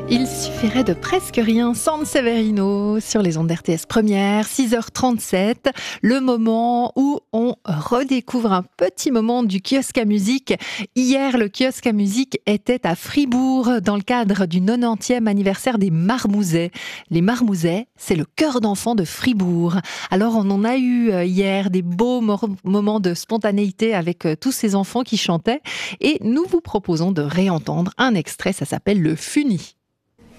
Il suffirait de presque rien, San Severino sur les ondes d'RTS Première, 6h37, le moment où on redécouvre un petit moment du kiosque à musique. Hier, le kiosque à musique était à Fribourg dans le cadre du 90e anniversaire des Marmousets. Les Marmousets, c'est le chœur d'enfants de Fribourg. Alors on en a eu hier des beaux moments de spontanéité avec tous ces enfants qui chantaient et nous vous proposons de réentendre un extrait, ça s'appelle Le Funny.